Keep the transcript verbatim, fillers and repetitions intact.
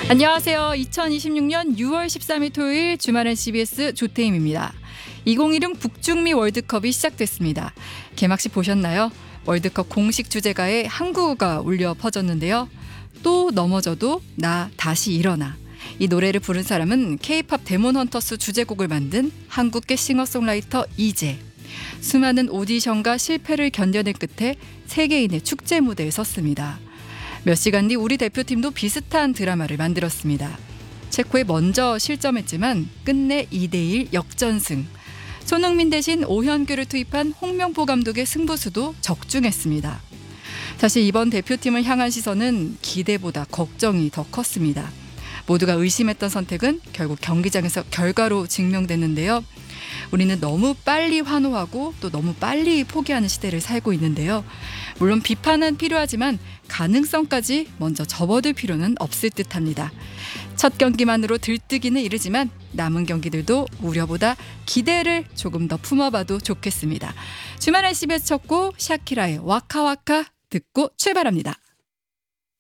안녕하세요. 이천이십육년 유월 십삼일 토요일 주말엔 씨비에스 조태임입니다. 이천이십육 북중미 월드컵이 시작됐습니다. 개막식 보셨나요? 월드컵 공식 주제가에 한국어가 울려 퍼졌는데요. 또 넘어져도 나 다시 일어나. 이 노래를 부른 사람은 K-팝 데몬헌터스 주제곡을 만든 한국계 싱어송라이터 이재. 수많은 오디션과 실패를 견뎌낸 끝에 세계인의 축제 무대에 섰습니다. 몇 시간 뒤 우리 대표팀도 비슷한 드라마를 만들었습니다. 체코에 먼저 실점했지만 끝내 이 대 일 역전승. 손흥민 대신 오현규를 투입한 홍명보 감독의 승부수도 적중했습니다. 사실 이번 대표팀을 향한 시선은 기대보다 걱정이 더 컸습니다. 모두가 의심했던 선택은 결국 경기장에서 결과로 증명됐는데요. 우리는 너무 빨리 환호하고 또 너무 빨리 포기하는 시대를 살고 있는데요. 물론 비판은 필요하지만 가능성까지 먼저 접어들 필요는 없을 듯합니다. 첫 경기만으로 들뜨기는 이르지만 남은 경기들도 우려보다 기대를 조금 더 품어봐도 좋겠습니다. 주말엔 씨비에스 첫 곡 샤키라의 와카와카 듣고 출발합니다.